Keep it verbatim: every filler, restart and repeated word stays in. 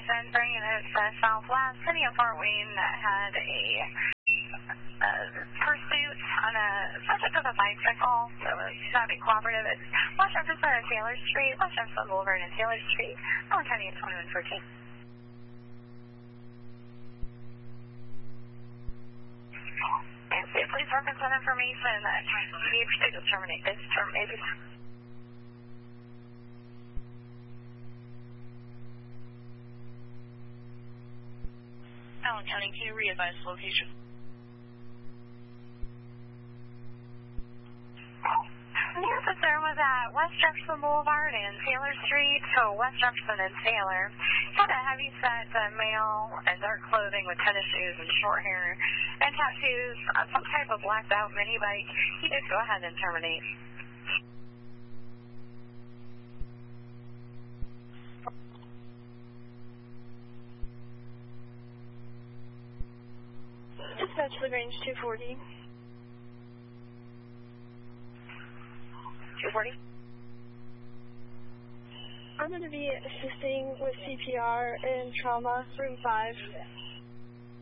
information bringing it to Southwest. City of Fort Wayne that had a, a pursuit on a subject of a bicycle that was not being cooperative at West Jefferson and Taylor Street, West Jefferson Boulevard and Taylor Street, Allen County at twenty-one fourteen. Please reference that information that you need to terminate this term, maybe. Allen County, can you re-advise the location? Yes, sir, was at West Jefferson Boulevard and Taylor Street, so West Jefferson and Taylor. Had a heavy set uh, male in dark clothing with tennis shoes and short hair and tattoos, uh, some type of blacked out mini bike. He did go ahead and terminate. Dispatch LaGrange two forty. two forty? I'm going to be assisting with C P R in trauma, room five.